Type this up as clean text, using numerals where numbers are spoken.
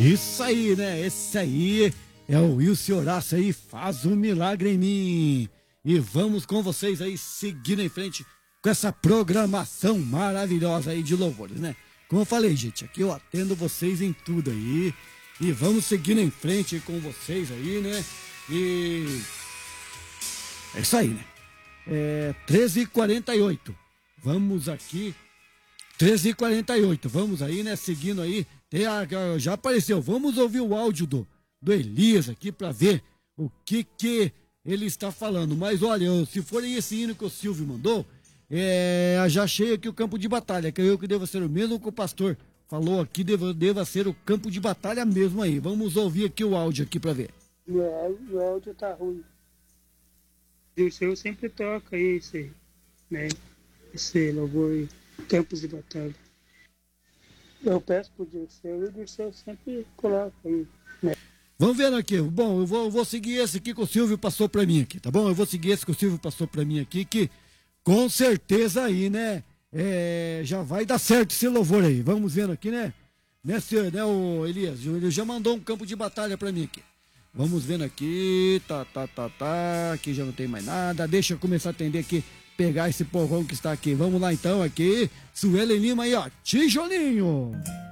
Isso aí, né? Esse aí é o Wilson Horácio aí, faz um milagre em mim. E vamos com vocês aí, seguindo em frente com essa programação maravilhosa aí de louvores, né? Como eu falei, gente, aqui eu atendo vocês em tudo aí. E vamos seguindo em frente com vocês aí, né? E é isso aí, né? 13h48. Vamos aqui. 13h48. Vamos aí, né? Seguindo aí. Já apareceu. Vamos ouvir o áudio do Elias aqui para ver o que ele está falando. Mas olha, se for esse hino que o Silvio mandou, já achei aqui o campo de batalha. Creio que deva ser o mesmo que o pastor falou aqui, deva ser o campo de batalha mesmo aí. Vamos ouvir aqui o áudio aqui para ver. O áudio tá ruim. O Senhor sempre toca esse, né? Esse louvor aí, campos de batalha. Eu peço pro Dirceu e o Dirceu sempre coloca aí, né? Vamos ver aqui. Bom, eu vou seguir esse aqui que o Silvio passou para mim aqui, tá bom? Eu vou seguir esse que o Silvio passou para mim aqui, que com certeza aí, né? Já vai dar certo esse louvor aí. Vamos vendo aqui, né? Senhor, né, o Elias? Ele já mandou um campo de batalha para mim aqui. Vamos vendo aqui. Tá. Aqui já não tem mais nada. Deixa eu começar a atender aqui, pegar esse povão que está aqui. Vamos lá então aqui. Suelen Lima aí, ó. Tijolinho.